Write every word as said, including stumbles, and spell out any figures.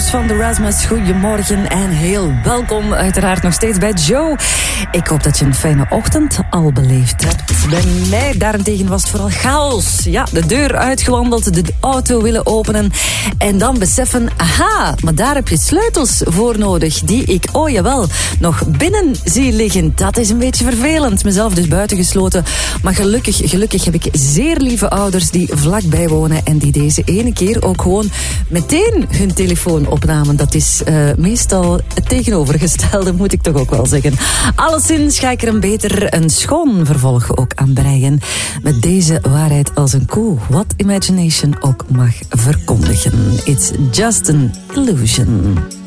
van de Rasmus. Goedemorgen en heel welkom uiteraard nog steeds bij Joe. Ik hoop dat je een fijne ochtend al beleefd hebt. Bij mij daarentegen was het vooral chaos. Ja, de deur uitgewandeld, de auto willen openen en dan beseffen, aha, maar daar heb je sleutels voor nodig die ik, oh jawel, nog binnen zie liggen. Dat is een beetje vervelend. Mezelf dus buiten gesloten. Maar gelukkig, gelukkig heb ik zeer lieve ouders die vlakbij wonen en die deze ene keer ook gewoon meteen hun telefoon opnamen. Dat is uh, meestal het tegenovergestelde, moet ik toch ook wel zeggen. Alleszins ga ik er een beter een schoon vervolg ook aan breien. Met deze waarheid als een koe, wat imagination ook mag verkondigen. It's just an illusion.